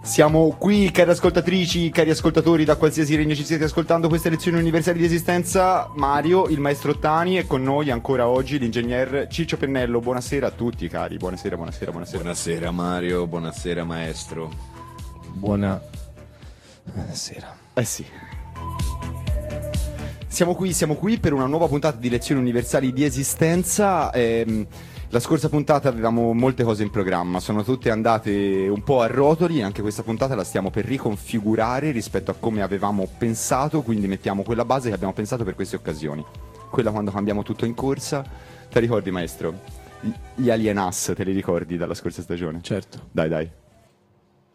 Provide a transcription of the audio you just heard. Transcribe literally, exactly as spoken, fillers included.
Siamo qui, cari ascoltatrici, cari ascoltatori, da qualsiasi regno ci siete ascoltando queste lezioni universali di esistenza. Mario, il maestro Tani, e con noi ancora oggi l'ingegner Ciccio Pennello. Buonasera a tutti, cari. Buonasera, buonasera, buonasera. Buonasera Mario, buonasera maestro. Buona sera. Eh sì. Siamo qui, siamo qui per una nuova puntata di lezioni universali di esistenza. Ehm, La scorsa puntata avevamo molte cose in programma, sono tutte andate un po' a rotoli, anche questa puntata la stiamo per riconfigurare rispetto a come avevamo pensato, quindi mettiamo quella base che abbiamo pensato per queste occasioni. Quella quando cambiamo tutto in corsa. Te ricordi, maestro? Gli Alien Us, te li ricordi dalla scorsa stagione? Certo. Dai, dai.